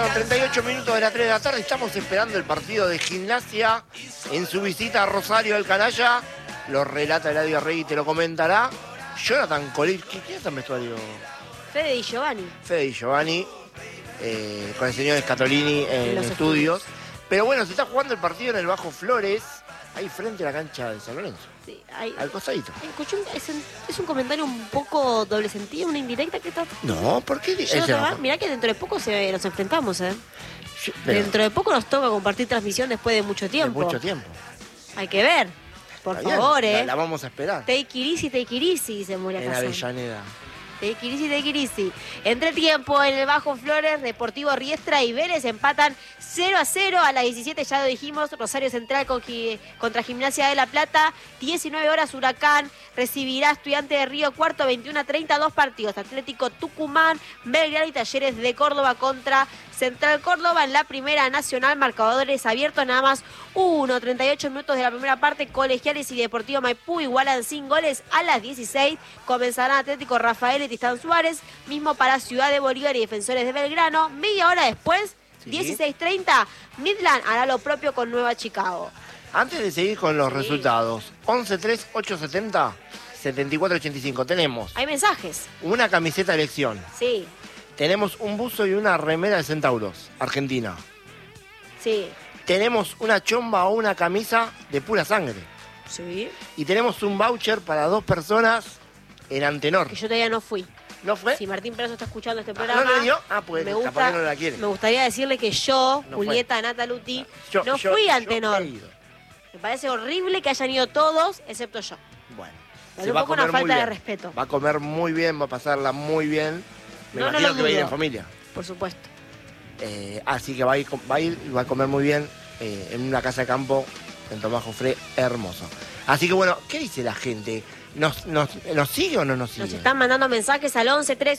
38 minutos de las 3 de la tarde. Estamos esperando el partido de Gimnasia en su visita a Rosario del Canalla. Lo relata Eladio Rey y te lo comentará Jonathan Colit. ¿Quién está en vestuario? Fede Di Giovanni. Fede Di Giovanni, con el señor Scatolini en los estudios. Pero bueno, se está jugando el partido en el Bajo Flores, ahí frente a la cancha de San Lorenzo. Sí, al costadito. Escuché es un comentario un poco doble sentido, una indirecta que está... No, ¿por qué? Mirá que dentro de poco nos enfrentamos, ¿eh? Pero, dentro de poco nos toca compartir transmisión después de mucho tiempo. De mucho tiempo. Hay que ver. Por Está favor, bien, la vamos a esperar. Take it easy, dice Moria En Casán. Avellaneda. Take it easy. Entre tiempo, en el Bajo Flores, Deportivo Riestra y Vélez empatan 0-0 a las 17, ya lo dijimos. Rosario Central contra Gimnasia de La Plata. 19 horas, Huracán recibirá Estudiante de Río Cuarto, 21:30, 2 partidos. Atlético Tucumán, Belgrano y Talleres de Córdoba contra Central Córdoba. En la Primera Nacional, marcadores abiertos, nada más 38 minutos de la primera parte. Colegiales y Deportivo Maipú igualan sin goles. A las 16 comenzarán Atlético Rafael y Tristán Suárez, mismo para Ciudad de Bolívar y Defensores de Belgrano. Media hora después, 16:30, Midland hará lo propio con Nueva Chicago. Antes de seguir con los resultados, 11-3-870-7485, tenemos... Hay mensajes. Una camiseta de elección. Sí. Tenemos un buzo y una remera de Centauros, Argentina. Sí. Tenemos una chomba o una camisa de pura sangre. Sí. Y tenemos un voucher para 2 personas en Antenor. Que yo todavía no fui. ¿No fue? Si Martín Perazo está escuchando este programa... ¿No le dio? Pues capaz que no la quiere. Me gustaría decirle que yo, no Julieta Nataluti, no fui a Antenor. Me parece horrible que hayan ido todos, excepto yo. Bueno. Es un poco una falta de respeto. Va a comer muy bien, va a pasarla muy bien. Me no, imagino que va a ir en familia. Por supuesto. Así que va a ir y va a comer muy bien en una casa de campo en Tomás Jofré, hermoso. Así que bueno, ¿qué dice la gente? ¿Nos sigue o no nos sigue? Nos están mandando mensajes al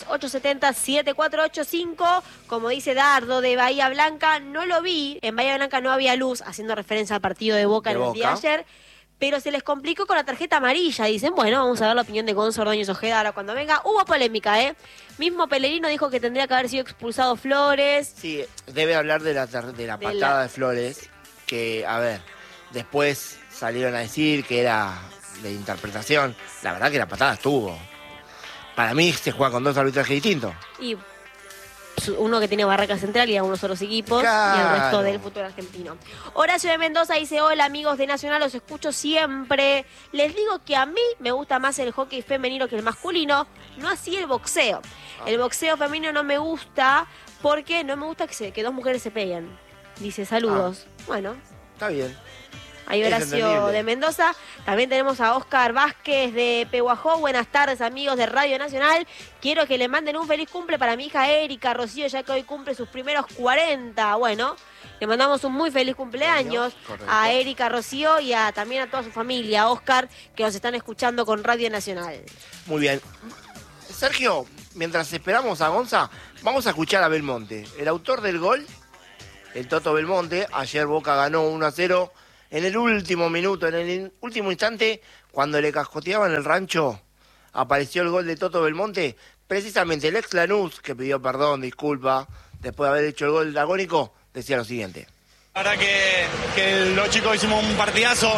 11-3-870-7485. Como dice Dardo de Bahía Blanca, no lo vi. En Bahía Blanca no había luz, haciendo referencia al partido de Boca en el día de ayer. Pero se les complicó con la tarjeta amarilla. Dicen, bueno, vamos a ver la opinión de Gonzo Ordóñez Ojeda ahora cuando venga. Hubo polémica, ¿eh? Mismo Pellegrino dijo que tendría que haber sido expulsado Flores. Sí, debe hablar de la patada de Flores. Que, a ver, después salieron a decir que era de interpretación. La verdad que la patada estuvo. Para mí se juega con 2 arbitrajes distintos. Y uno que tiene Barraca Central y algunos otros equipos, claro, y el resto del fútbol argentino. Horacio de Mendoza dice, hola amigos de Nacional, los escucho siempre. Les digo que a mí me gusta más el hockey femenino que el masculino, no así el boxeo. El boxeo femenino no me gusta porque no me gusta que 2 mujeres se peguen. Dice, saludos. Bueno. Está bien. Ahí Horacio de Mendoza. También tenemos a Oscar Vázquez de Pehuajó. Buenas tardes, amigos de Radio Nacional. Quiero que le manden un feliz cumple para mi hija Erika Rocío, ya que hoy cumple sus primeros 40. Bueno, le mandamos un muy feliz cumpleaños a Erika Rocío y también a toda su familia, a Oscar, que nos están escuchando con Radio Nacional. Muy bien. Sergio, mientras esperamos a Gonza, vamos a escuchar a Belmonte. El autor del gol, el Toto Belmonte. Ayer Boca ganó 1-0. En el último minuto, en el último instante, cuando le cascoteaban el rancho, apareció el gol de Toto Belmonte. Precisamente el ex Lanús, que pidió perdón, disculpa, después de haber hecho el gol agónico, decía lo siguiente. La verdad que los chicos hicimos un partidazo,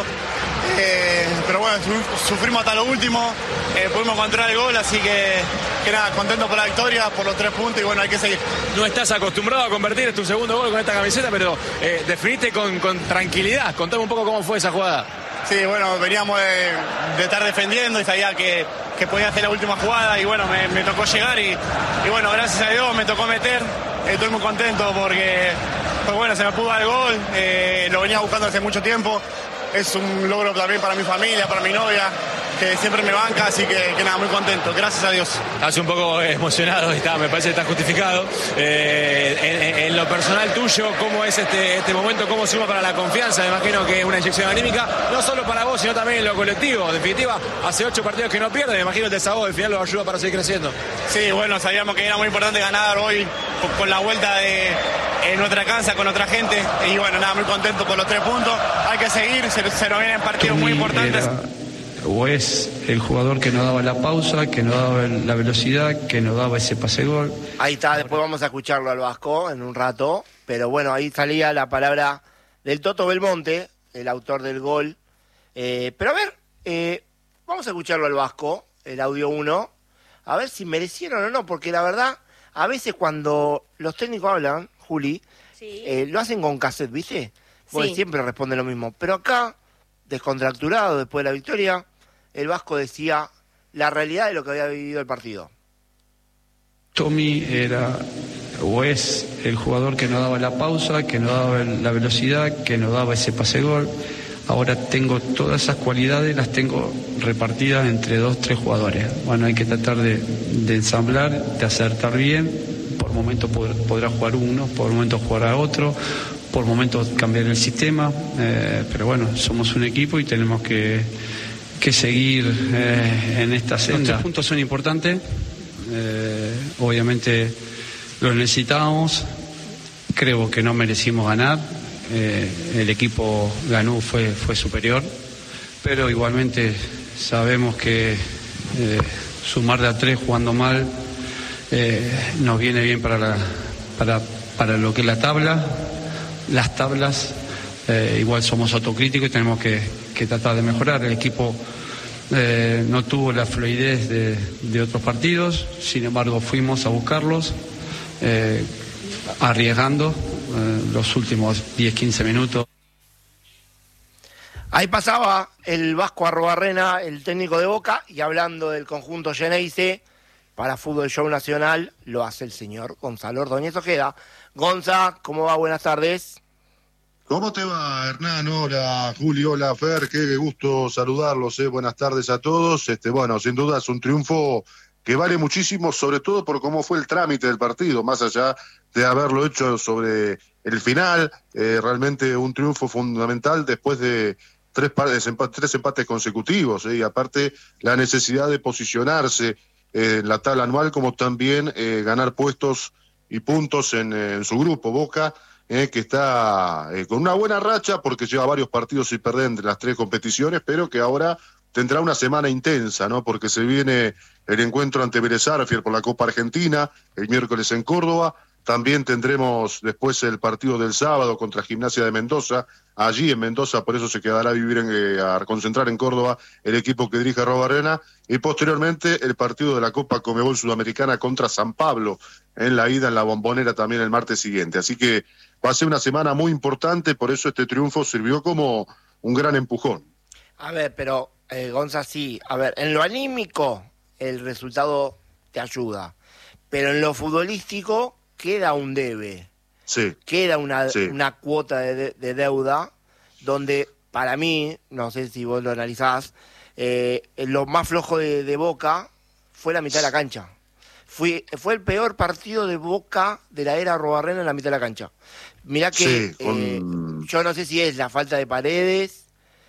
pero bueno, sufrimos hasta lo último, pudimos encontrar el gol, así que nada, contento por la victoria, por los 3 puntos y bueno, hay que seguir. No estás acostumbrado a convertir tu segundo gol con esta camiseta, pero definiste con tranquilidad. Contame un poco cómo fue esa jugada. Sí, bueno, veníamos de estar defendiendo y sabía que podía hacer la última jugada y bueno, me tocó llegar y bueno, gracias a Dios me tocó meter. Estoy muy contento porque pues bueno, se me pudo dar el gol, lo venía buscando hace mucho tiempo. Es un logro también para mi familia, para mi novia, que siempre me banca, así que nada, muy contento, gracias a Dios. Estás un poco emocionado, me parece que está justificado. En lo personal tuyo, ¿cómo es este momento? ¿Cómo suma para la confianza? Me imagino que es una inyección anímica, no solo para vos, sino también en lo colectivo. En definitiva, hace 8 partidos que no pierde, me imagino que el desahogo del final lo ayuda para seguir creciendo. Sí, bueno, sabíamos que era muy importante ganar hoy con la vuelta en nuestra casa, con otra gente, y bueno, nada, muy contento por los 3 puntos. Hay que seguir, se nos vienen partidos muy importantes. o es el jugador que no daba la pausa, que no daba la velocidad, que no daba ese pase gol. Ahí está, después vamos a escucharlo al Vasco en un rato, pero bueno, ahí salía la palabra del Toto Belmonte, el autor del gol. Pero a ver, vamos a escucharlo al Vasco, el audio 1, a ver si merecieron o no, porque la verdad, a veces cuando los técnicos hablan, Juli, Sí. lo hacen con cassette, ¿viste? Porque Sí. siempre responde lo mismo. Pero acá, descontracturado después de la victoria, el Vasco decía la realidad de lo que había vivido el partido. Tommy era o es el jugador que no daba la pausa, que no daba la velocidad, que no daba ese pase gol. Ahora tengo todas esas cualidades, las tengo repartidas entre 2, 3 jugadores. Bueno, hay que tratar de ensamblar, de acertar bien. Por momentos podrá jugar uno, por momentos jugará otro, por momentos cambiar el sistema. Pero bueno, somos un equipo y tenemos que seguir en esta senda. Los 3 puntos son importantes. Obviamente lo necesitábamos. Creo que no merecimos ganar. El equipo ganó, fue superior, pero igualmente sabemos que sumar de a 3 jugando mal nos viene bien para lo que es la tabla. Las tablas igual somos autocríticos y tenemos que tratar de mejorar. El equipo no tuvo la fluidez de otros partidos, sin embargo fuimos a buscarlos, arriesgando los últimos 10-15 minutos. Ahí pasaba el Vasco Arruabarrena, el técnico de Boca, y hablando del conjunto Geneise, para Fútbol Show Nacional, lo hace el señor Gonzalo Ordóñez Ojeda. Gonza, ¿cómo va? Buenas tardes. ¿Cómo te va, Hernán? Hola, Julio, hola, Fer, qué gusto saludarlos, buenas tardes a todos. Bueno, sin duda es un triunfo que vale muchísimo, sobre todo por cómo fue el trámite del partido, más allá de haberlo hecho sobre el final, realmente un triunfo fundamental después de 3 empates consecutivos, y aparte la necesidad de posicionarse en la tabla anual, como también ganar puestos y puntos en su grupo. Boca, que está con una buena racha porque lleva varios partidos sin perder entre las 3 competiciones, pero que ahora tendrá una semana intensa, ¿no? Porque se viene el encuentro ante Vélez Sarsfield por la Copa Argentina, el miércoles en Córdoba. También tendremos después el partido del sábado contra Gimnasia de Mendoza, allí en Mendoza, por eso se quedará a concentrar en Córdoba el equipo que dirige Arruabarrena, y posteriormente el partido de la Copa Conmebol Sudamericana contra San Pablo, en la ida en la Bombonera también el martes siguiente. Así que va a ser una semana muy importante, por eso este triunfo sirvió como un gran empujón. A ver, pero Gonza, sí, a ver, en lo anímico el resultado te ayuda, pero en lo futbolístico queda un debe. Sí. Queda una cuota de deuda donde, para mí, no sé si vos lo analizás, lo más flojo de Boca fue la mitad de la cancha. Fue el peor partido de Boca de la era Arruabarrena en la mitad de la cancha. Mirá que yo no sé si es la falta de Paredes,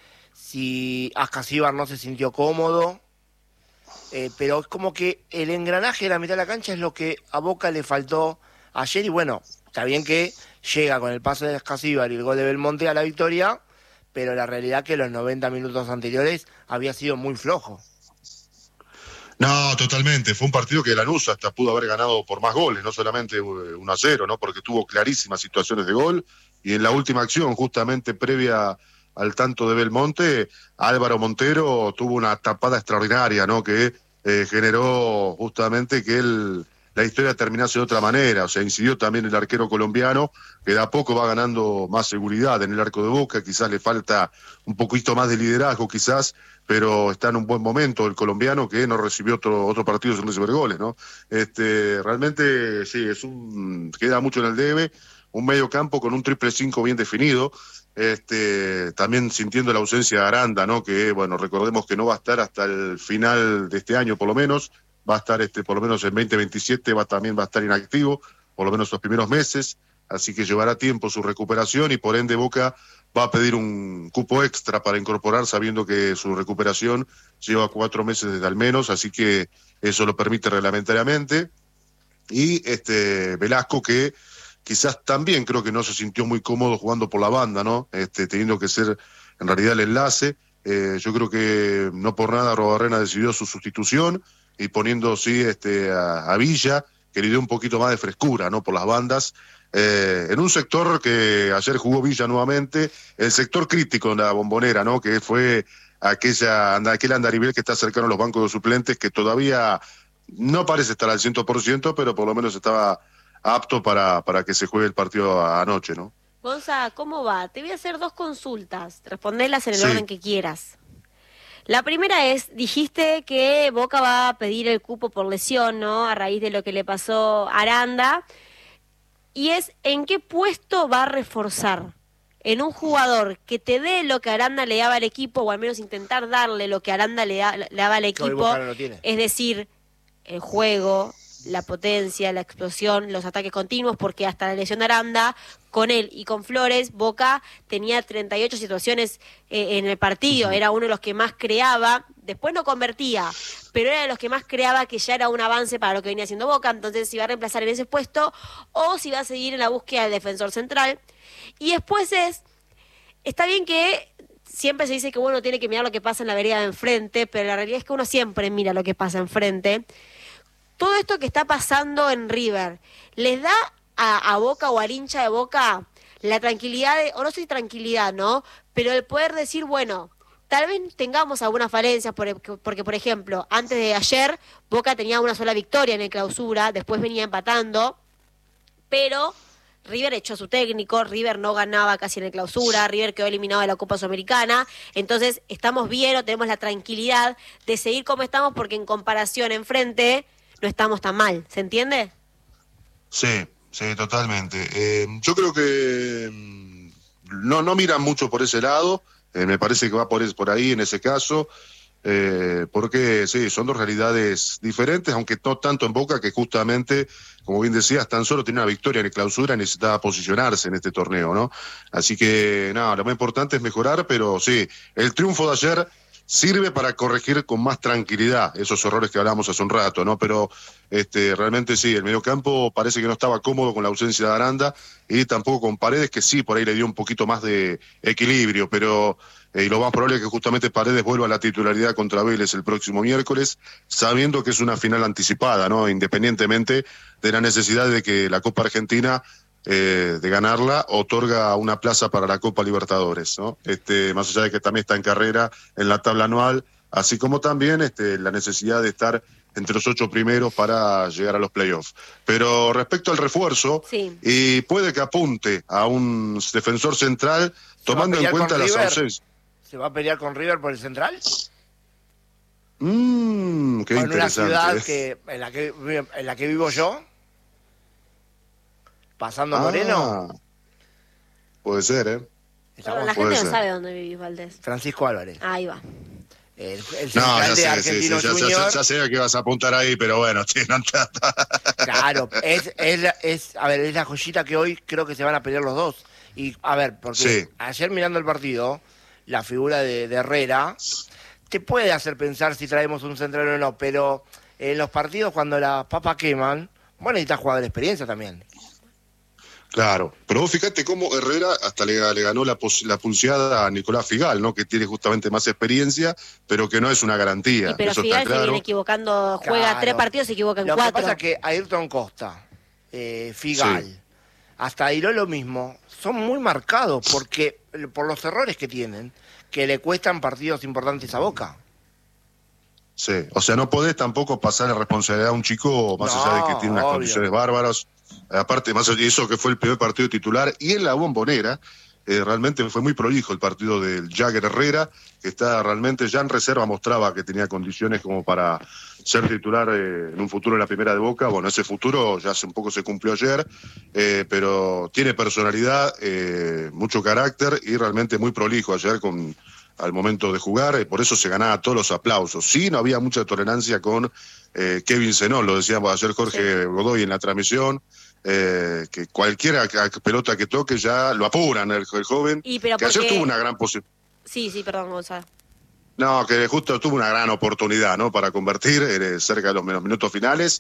si Ascasíbar no se sintió cómodo, pero es como que el engranaje de la mitad de la cancha es lo que a Boca le faltó ayer, y bueno, está bien que llega con el pase de Ascasíbar y el gol de Belmonte a la victoria, pero la realidad que los 90 minutos anteriores había sido muy flojo. No, totalmente. Fue un partido que Lanús hasta pudo haber ganado por más goles, no solamente 1-0, ¿no? Porque tuvo clarísimas situaciones de gol, y en la última acción, justamente previa al tanto de Belmonte, Álvaro Montero tuvo una tapada extraordinaria, ¿no? Que generó justamente que la historia terminase de otra manera. O sea, incidió también el arquero colombiano, que de a poco va ganando más seguridad en el arco de Boca. Quizás le falta un poquito más de liderazgo, quizás, pero está en un buen momento el colombiano, que no recibió otro partido sin recibir goles, ¿no? Realmente sí, queda mucho en el debe, un medio campo con un 5-5 bien definido, también sintiendo la ausencia de Aranda, ¿no? Que, bueno, recordemos que no va a estar hasta el final de este año, por lo menos. Va a estar por lo menos en 2027, también va a estar inactivo, por lo menos los primeros meses, así que llevará tiempo su recuperación, y por ende Boca va a pedir un cupo extra para incorporar, sabiendo que su recuperación lleva 4 meses desde al menos, así que eso lo permite reglamentariamente. Y Velasco, que quizás también creo que no se sintió muy cómodo jugando por la banda, ¿no? Teniendo que ser en realidad el enlace, Yo creo que no por nada Arruabarrena decidió su sustitución y poniendo a Villa, que le dio un poquito más de frescura, ¿no? Por las bandas. En un sector que ayer jugó Villa nuevamente, el sector crítico de la Bombonera, ¿no? Que fue aquel andarivel que está cercano a los bancos de suplentes, que todavía no parece estar al 100%, pero por lo menos estaba apto para que se juegue el partido anoche, ¿no? Gonza, ¿cómo va? Te voy a hacer 2 consultas, respondelas en el Sí. orden que quieras. La primera es, dijiste que Boca va a pedir el cupo por lesión, ¿no? A raíz de lo que le pasó a Aranda. Y es, ¿en qué puesto va a reforzar? En un jugador que te dé lo que Aranda le daba al equipo, o al menos intentar darle lo que Aranda le daba al Que hoy equipo, Boca no lo tiene. es decir, el juego, la potencia, la explosión, los ataques continuos, porque hasta la lesión de Aranda, con él y con Flores, Boca tenía 38 situaciones en el partido, era uno de los que más creaba, después no convertía, pero era de los que más creaba, que ya era un avance para lo que venía haciendo Boca, entonces si va a reemplazar en ese puesto, o si va a seguir en la búsqueda del defensor central. Y después está bien que siempre se dice que uno tiene que mirar lo que pasa en la vereda de enfrente, pero la realidad es que uno siempre mira lo que pasa enfrente. Todo esto que está pasando en River, ¿les da a Boca o al hincha de Boca la tranquilidad, o no sé si tranquilidad, ¿no? Pero el poder decir, bueno, tal vez tengamos algunas falencias, porque por ejemplo, antes de ayer, Boca tenía una sola victoria en el Clausura, después venía empatando, pero River echó a su técnico, River no ganaba casi en el Clausura, River quedó eliminado de la Copa Sudamericana, entonces estamos bien, o tenemos la tranquilidad de seguir como estamos, porque en comparación enfrente no estamos tan mal, ¿se entiende? Sí, totalmente. Yo creo que no miran mucho por ese lado, me parece que va por ahí en ese caso, porque sí, son 2 realidades diferentes, aunque no tanto en Boca, que justamente, como bien decías, tan solo tiene una victoria en el Clausura y necesitaba posicionarse en este torneo, ¿no? Así que, nada, lo más importante es mejorar, pero sí, el triunfo de ayer sirve para corregir con más tranquilidad esos errores que hablábamos hace un rato, ¿no? Pero realmente sí, el mediocampo parece que no estaba cómodo con la ausencia de Aranda y tampoco con Paredes, que sí, por ahí le dio un poquito más de equilibrio, pero y lo más probable es que justamente Paredes vuelva a la titularidad contra Vélez el próximo miércoles, sabiendo que es una final anticipada, ¿no? Independientemente de la necesidad de que la Copa Argentina de ganarla, otorga una plaza para la Copa Libertadores, ¿no? Más allá de que también está en carrera en la tabla anual, así como también la necesidad de estar entre los 8 primeros para llegar a los playoffs. Pero respecto al refuerzo, Sí. y puede que apunte a un defensor central, tomando en cuenta las ausencias. ¿Se va a pelear con River por el central? Qué En una interesante. ciudad en la que vivo yo, pasando Moreno, Puede ser, ¿eh? Pero la puede gente no ser. sabe dónde vivís, Valdés. Francisco Álvarez, Ahí va. el No, central ya de sé, Argentino sí, Junior. ya sé que vas a apuntar ahí, pero bueno, sí, no. Claro, es la joyita que hoy creo que se van a pelear los dos. Y a ver, porque Sí. ayer mirando el partido, la figura de Herrera te puede hacer pensar si traemos un central o no, pero en los partidos cuando las papas queman, bueno, necesitas jugador de experiencia también. Claro, pero vos fíjate cómo Herrera hasta le ganó la pulseada a Nicolás Figal, ¿no? Que tiene justamente más experiencia, pero que no es una garantía. Y pero Eso Figal está se claro. viene equivocando, juega Claro. 3 partidos, se equivoca en Lo 4. que pasa es que Ayrton Costa, Figal, hasta Iró lo mismo, son muy marcados por los errores que tienen, que le cuestan partidos importantes a Boca. Sí, o sea, no podés tampoco pasar la responsabilidad a un chico, más No, allá de que tiene unas obvio. condiciones bárbaras. Aparte, más allá de eso, que fue el primer partido titular, y en la Bombonera, realmente fue muy prolijo el partido del Jagger Herrera, que está realmente ya en reserva, mostraba que tenía condiciones como para ser titular en un futuro en la primera de Boca. Bueno, ese futuro ya hace un poco se cumplió ayer, pero tiene personalidad, mucho carácter y realmente muy prolijo ayer al momento de jugar, por eso se ganaba todos los aplausos. Sí, no había mucha tolerancia con Kevin Zenón, lo decíamos ayer Jorge Godoy en la transmisión, que cualquiera pelota que toque ya lo apuran el joven, Y, pero que ayer porque- tuvo una gran posibilidad. Sí, perdón, Gonzalo. No, que justo tuvo una gran oportunidad, ¿no? Para convertir cerca de los minutos finales.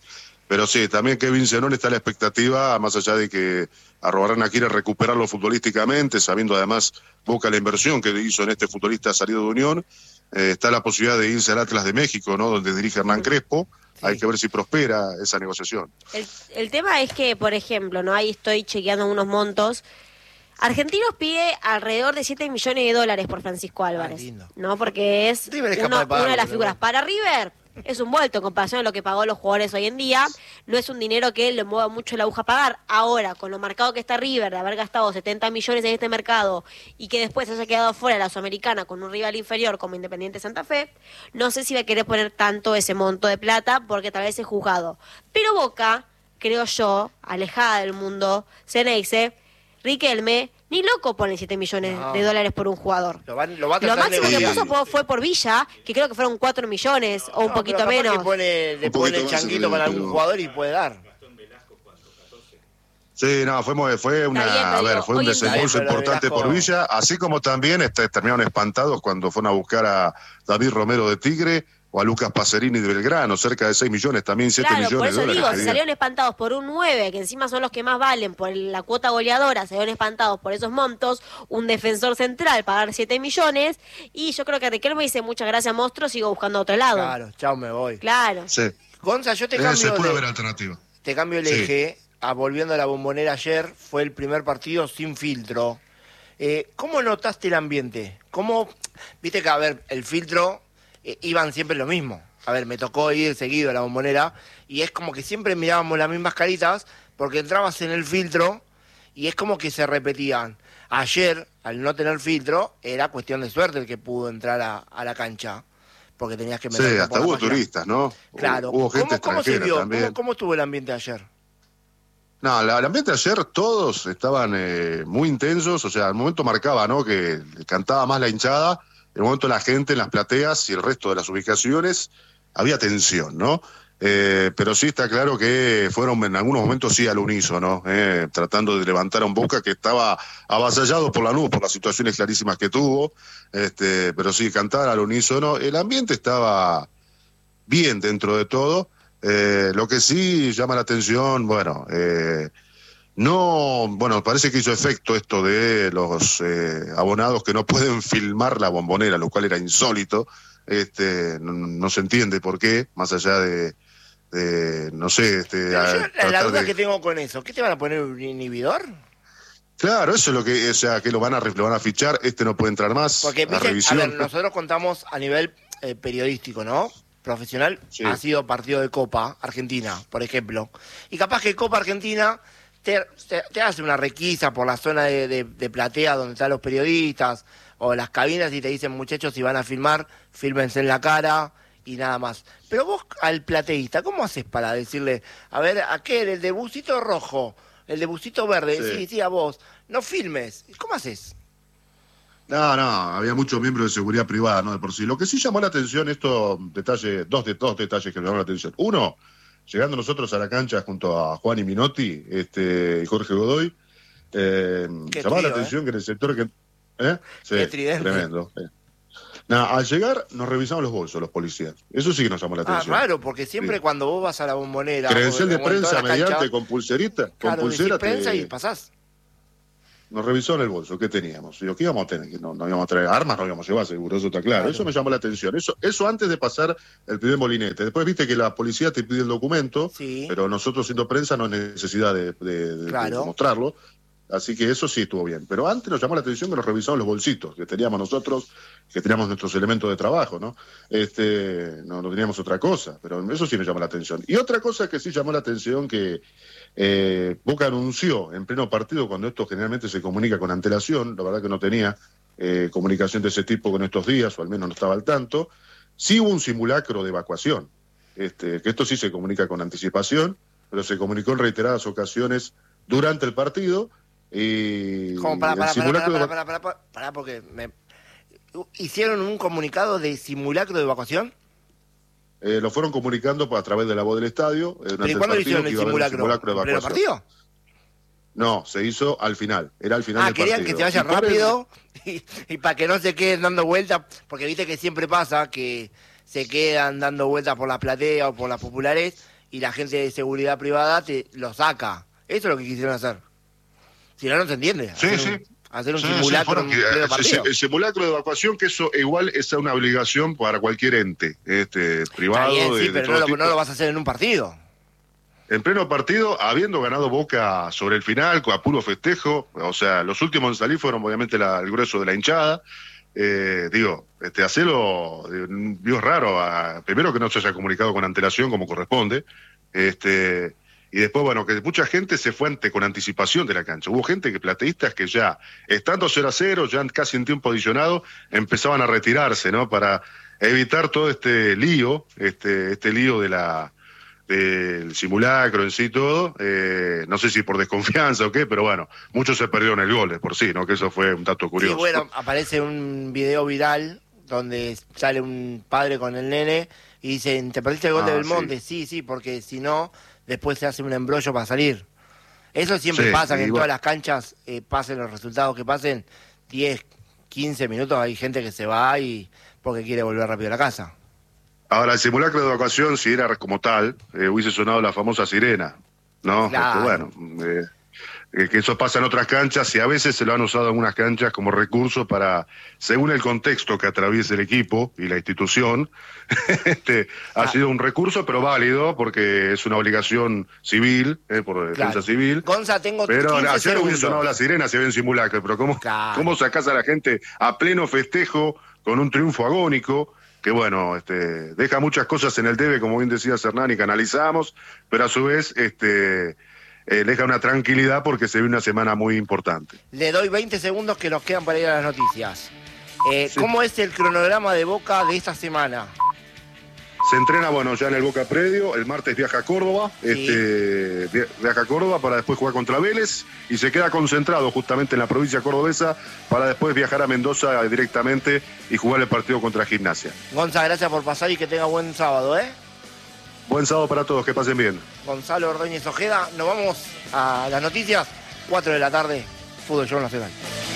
Pero sí, también Kevin Zenón está a la expectativa, más allá de que Arruabarrena quiere recuperarlo futbolísticamente, sabiendo además Boca la inversión que hizo en este futbolista salido de Unión. Está la posibilidad de irse al Atlas de México, ¿no? Donde dirige Hernán Crespo. Sí. Hay que ver si prospera esa negociación. El tema es que, por ejemplo, no, ahí estoy chequeando unos montos. Argentinos pide alrededor de 7 millones de dólares por Francisco Álvarez, ¿no? Porque es una de las figuras. Para River es un vuelto en comparación a lo que pagó los jugadores hoy en día. No es un dinero que le mueva mucho la aguja a pagar. Ahora, con lo marcado que está River, de haber gastado 70 millones en este mercado y que después haya quedado fuera de la Sudamericana con un rival inferior como Independiente Santa Fe, no sé si va a querer poner tanto ese monto de plata porque tal vez es juzgado. Pero Boca, creo yo, alejada del mundo Ceneice, Riquelme, ni loco pone 7 millones de dólares por un jugador. Lo máximo que puso fue por Villa, que creo que fueron 4 millones o un poquito menos. Le pone el changuito para algún jugador y puede dar. Sí, no, fue un desembolso importante por Villa, así como también terminaron espantados cuando fueron a buscar a David Romero de Tigre o a Lucas Pacerini de Belgrano, cerca de 6 millones, también 7 millones de dólares. Por eso digo, se salieron espantados por un 9, que encima son los que más valen por la cuota goleadora, se salieron espantados por esos montos, un defensor central pagar 7 millones, y yo creo que Riquelme dice muchas gracias, monstruo, sigo buscando a otro lado. Claro, chao, me voy. Claro. Sí. Gonza, yo te se puede haber alternativa. Te cambio el eje, volviendo a la Bombonera ayer, fue el primer partido sin filtro. ¿Cómo notaste el ambiente? ¿Cómo, viste que, a ver, el filtro... iban siempre lo mismo. A ver, me tocó ir seguido a la Bombonera y es como que siempre mirábamos las mismas caritas porque entrabas en el filtro y es como que se repetían. Ayer, al no tener filtro, era cuestión de suerte el que pudo entrar a la cancha porque tenías que meter. Sí, hasta hubo turistas, ¿no? Claro. Hubo gente extranjera también. ¿Cómo estuvo el ambiente ayer? No, el ambiente ayer todos estaban muy intensos, o sea, al momento marcaba, ¿no? Que cantaba más la hinchada. En el momento la gente en las plateas y el resto de las ubicaciones había tensión, ¿no? Pero sí está claro que fueron en algunos momentos sí al unísono, tratando de levantar a un Boca que estaba avasallado por Lanús, por las situaciones clarísimas que tuvo, pero sí, cantar al unísono. El ambiente estaba bien dentro de todo. Lo que sí llama la atención, parece que hizo efecto esto de los abonados que no pueden filmar la Bombonera, lo cual era insólito. No se entiende por qué, más allá de no sé. La duda que tengo con eso, ¿qué te van a poner, un inhibidor? Claro, eso es lo que, que lo van a fichar, no puede entrar más. Porque, a ver, nosotros contamos a nivel periodístico, ¿no? Profesional, sí. Ha sido partido de Copa Argentina, por ejemplo. Y capaz que Copa Argentina te hace una requisa por la zona de platea donde están los periodistas o las cabinas y te dicen, muchachos, si van a filmar, fílmense en la cara y nada más. Pero vos al plateísta, ¿cómo haces para decirle, a ver, aquel, el de busito rojo, el de busito verde, sí, a vos, no filmes? ¿Cómo haces? No, había muchos miembros de seguridad privada, ¿no? De por sí. Lo que sí llamó la atención, dos detalles que llamaron la atención. Uno, llegando nosotros a la cancha junto a Juan y Minotti, y Jorge Godoy, llamaba la atención que en el sector que... Sí, qué tridente. Tremendo. Al llegar nos revisamos los bolsos, los policías. Eso sí que nos llamó la atención. Raro, porque siempre cuando vos vas a la Bombonera... Credencial de prensa mediante con pulserita. Claro, con pulsera prensa y pasás. Nos revisó en el bolso, ¿qué teníamos? Digo, ¿qué íbamos a tener? No íbamos a traer armas, no íbamos a llevar, seguro, eso está claro. Eso me llamó la atención. Eso antes de pasar el primer molinete. Después viste que la policía te pide el documento, pero nosotros siendo prensa no hay necesidad de mostrarlo. Así que eso sí estuvo bien. Pero antes nos llamó la atención que nos revisaron los bolsitos que teníamos nosotros, que teníamos nuestros elementos de trabajo, ¿no? No teníamos otra cosa, pero eso sí nos llamó la atención. Y otra cosa que sí llamó la atención que Boca anunció en pleno partido, cuando esto generalmente se comunica con antelación, la verdad que no tenía comunicación de ese tipo con estos días, o al menos no estaba al tanto, sí hubo un simulacro de evacuación, que esto sí se comunica con anticipación, pero se comunicó en reiteradas ocasiones durante el partido. ¿Cómo? Pará, porque ¿hicieron un comunicado de simulacro de evacuación? Lo fueron comunicando a través de la voz del estadio. ¿Pero y cuándo hicieron el simulacro? ¿En pleno partido? No, se hizo al final. Era al final del partido. Querían que se vaya rápido y para que no se queden dando vueltas, porque viste que siempre pasa que se quedan dando vueltas por las plateas o por las populares y la gente de seguridad privada te lo saca. Eso es lo que quisieron hacer. Si no, no se entiende. Hacer un simulacro en pleno partido. El simulacro de evacuación, que eso igual es una obligación para cualquier ente privado. Bien, sí, de pero no lo vas a hacer en un partido. En pleno partido, habiendo ganado Boca sobre el final, a puro festejo, o sea, los últimos en salir fueron obviamente el grueso de la hinchada. Hacerlo, Dios raro, primero que no se haya comunicado con antelación como corresponde, y después, bueno, que mucha gente se fue con anticipación de la cancha. Hubo gente plateístas que ya, estando 0-0, ya casi en tiempo adicionado, empezaban a retirarse, ¿no? Para evitar todo este lío, este lío del simulacro en sí todo, no sé si por desconfianza o qué, pero bueno, muchos se perdieron el gol de por sí, ¿no? Que eso fue un dato curioso. Sí, bueno, aparece un video viral donde sale un padre con el nene y dicen, ¿te perdiste el gol de Belmonte? Sí, porque si no, después se hace un embrollo para salir. Eso siempre pasa, que en todas las canchas pasen los resultados que pasen, 10, 15 minutos hay gente que se va y porque quiere volver rápido a la casa. Ahora, el simulacro de evacuación, si era como tal, hubiese sonado la famosa sirena, ¿no? Claro. Bueno, que eso pasa en otras canchas y a veces se lo han usado en unas canchas como recurso para, según el contexto que atraviese el equipo y la institución, ha sido un recurso, pero válido, porque es una obligación civil, por defensa civil. Gonza, tengo pero 15 ayer hubiese segundos. sonado la sirena si había un simulacro, pero ¿cómo sacás a la gente a pleno festejo con un triunfo agónico? Que bueno, deja muchas cosas en el debe, como bien decía Hernán, que analizamos, pero a su vez deja una tranquilidad porque se ve una semana muy importante. Le doy 20 segundos que nos quedan para ir a las noticias. ¿Cómo es el cronograma de Boca de esta semana? Se entrena, bueno, ya en el Boca Predio, el martes viaja a Córdoba, viaja a Córdoba para después jugar contra Vélez y se queda concentrado justamente en la provincia cordobesa para después viajar a Mendoza directamente y jugar el partido contra Gimnasia. Gonza, gracias por pasar y que tenga buen sábado, Buen sábado para todos, que pasen bien. Gonzalo Ordóñez Ojeda, nos vamos a las noticias, 4 de la tarde, Fútbol Show Nacional.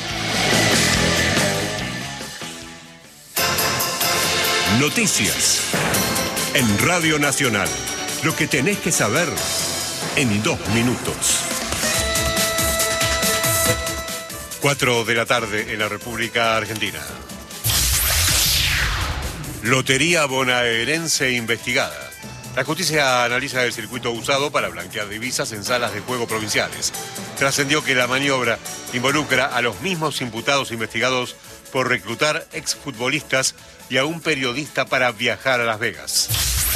Noticias en Radio Nacional. Lo que tenés que saber en 2 minutos. 4 de la tarde en la República Argentina. Lotería bonaerense investigada. La justicia analiza el circuito usado para blanquear divisas en salas de juego provinciales. Trascendió que la maniobra involucra a los mismos imputados investigados por reclutar exfutbolistas y a un periodista para viajar a Las Vegas.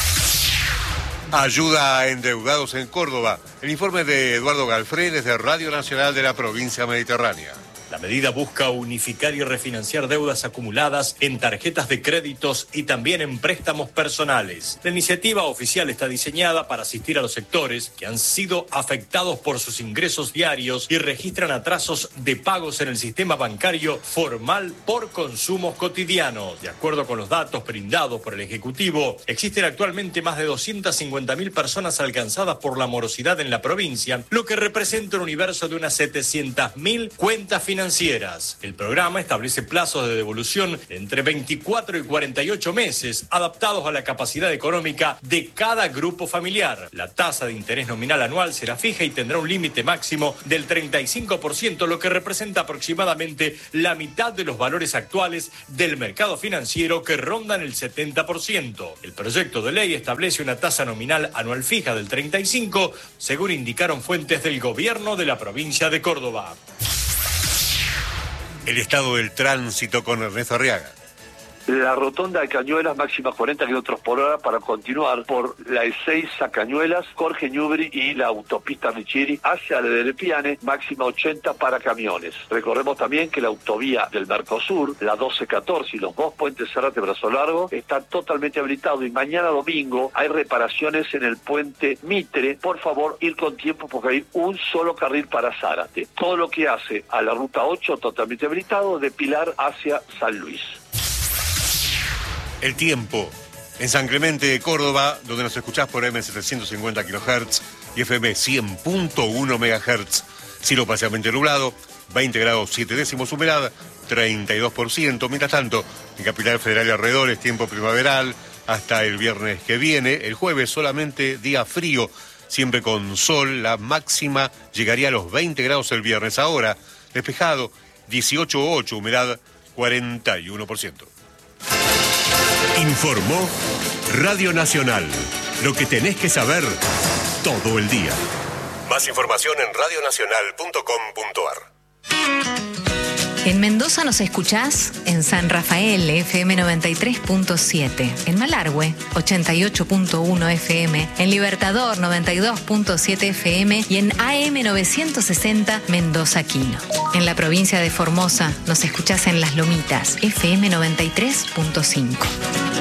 Ayuda a endeudados en Córdoba. El informe de Eduardo Galfré desde Radio Nacional de la provincia mediterránea. La medida busca unificar y refinanciar deudas acumuladas en tarjetas de créditos y también en préstamos personales. La iniciativa oficial está diseñada para asistir a los sectores que han sido afectados por sus ingresos diarios y registran atrasos de pagos en el sistema bancario formal por consumos cotidianos. De acuerdo con los datos brindados por el Ejecutivo, existen actualmente más de 250.000 personas alcanzadas por la morosidad en la provincia, lo que representa un universo de unas 700.000 cuentas financieras. El programa establece plazos de devolución entre 24 y 48 meses, adaptados a la capacidad económica de cada grupo familiar. La tasa de interés nominal anual será fija y tendrá un límite máximo del 35%, lo que representa aproximadamente la mitad de los valores actuales del mercado financiero, que rondan el 70%. El proyecto de ley establece una tasa nominal anual fija del 35%, según indicaron fuentes del gobierno de la provincia de Córdoba. El estado del tránsito con Ernesto Arriaga. La rotonda de Cañuelas, máxima 40 km por hora para continuar por la E6 a Cañuelas, Jorge Ñubri y la autopista Michiri hacia la del Piane, máxima 80 para camiones. Recordemos también que la autovía del Mercosur, la 1214 y los dos puentes Zárate Brazo Largo están totalmente habilitados y mañana domingo hay reparaciones en el puente Mitre. Por favor, ir con tiempo porque hay un solo carril para Zárate. Todo lo que hace a la ruta 8 totalmente habilitado, de Pilar hacia San Luis. El tiempo. En San Clemente de Córdoba, donde nos escuchás por M750 kHz y FM 100.1 MHz. Cielo parcialmente nublado, 20 grados 7 décimos, humedad 32%. Mientras tanto, en Capital Federal y alrededores, tiempo primaveral, hasta el viernes que viene. El jueves solamente día frío, siempre con sol. La máxima llegaría a los 20 grados el viernes. Ahora, despejado, 18,8, humedad 41%. Informó Radio Nacional. Lo que tenés que saber todo el día. Más información en radionacional.com.ar. En Mendoza nos escuchás en San Rafael, FM 93.7, en Malargüe, 88.1 FM, en Libertador, 92.7 FM y en AM 960 Mendoza Quino. En la provincia de Formosa nos escuchás en Las Lomitas, FM 93.5.